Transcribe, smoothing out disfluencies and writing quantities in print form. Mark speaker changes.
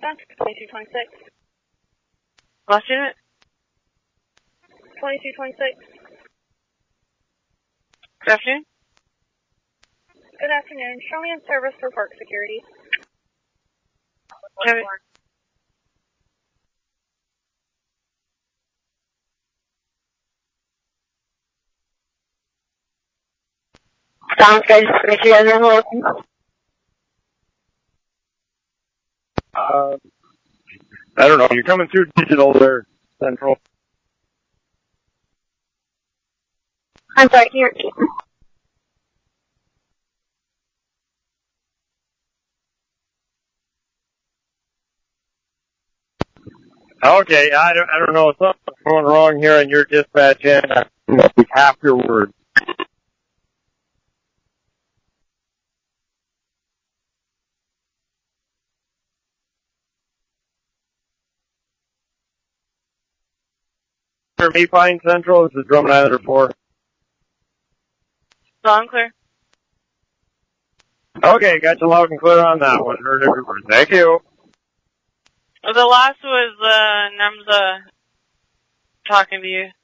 Speaker 1: dispatch, 2226.
Speaker 2: Last unit?
Speaker 1: 2226.
Speaker 2: Good afternoon.
Speaker 1: Good afternoon. Show me in service for park security.
Speaker 2: Okay.
Speaker 3: Sounds good. Just make sure you guys are open.
Speaker 4: I don't know. You're coming through digital there, Central.
Speaker 3: I'm sorry, can you repeat?
Speaker 4: Okay, I don't know. Something's going wrong here on your dispatch end. I must half your words. For me, Pine Central, this is Drummond Islander 4.
Speaker 2: Loud and clear.
Speaker 4: Okay, got you loud and clear on that one. Heard every word. Thank you.
Speaker 2: The last was, Nemza talking to you.